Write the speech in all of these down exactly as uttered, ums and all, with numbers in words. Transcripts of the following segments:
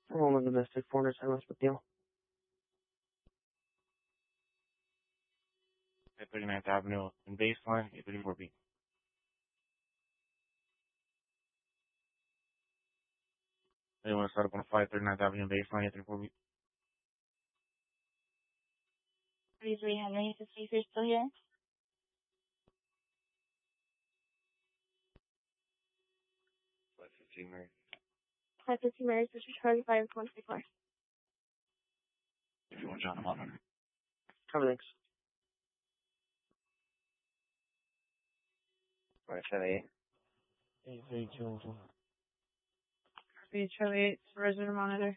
Home of the Mystic, four hundred seven West McNeil. thirty-ninth Avenue and Baseline, eight thirty-four B. They want to start up on five thirty-ninth Avenue and Baseline, eight thirty-four B. thirty-three Henry, to see if you're still here. five fifteen Mary. five fifteen Mary, Sister Charlie, five one six four. If you want John, I'm on it. Cover links. five seven eight. eight three two four. Copy, Charlie eight, resident monitor.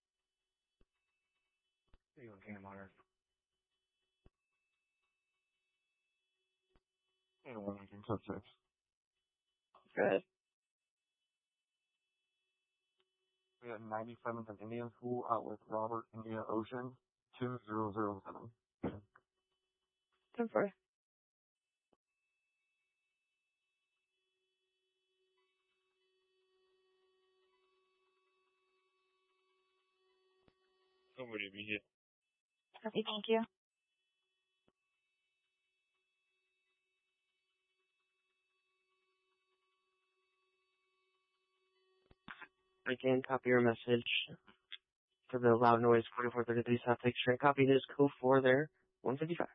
You want King Monitor? And one King Sub six. Good. We got ninety-seventh and Indian School out with Robert India Ocean, two zero zero seven. ten four. Somebody be hit. Copy, thank you. Again, copy your message for the loud noise, forty-four thirty-three South Lake Street. Copy this code four there, one fifty-five.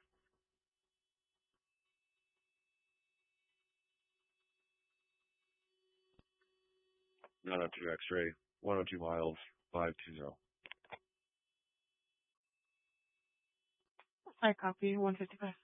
nine oh two X-ray, one oh two miles, five two zero. I copy, one fifty-five.